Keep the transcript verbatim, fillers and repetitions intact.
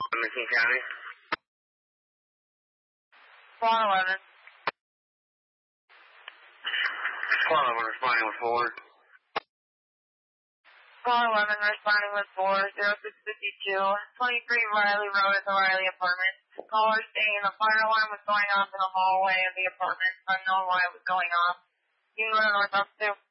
McKean County. Squad eleven. Squad eleven responding with four. Squad eleven responding with four, zero six fifty-two, twenty-three Riley Road at the Riley apartment. Caller stating the fire alarm was going off in the hallway of the apartment. Unknown why it was going off. You can go to North Up two.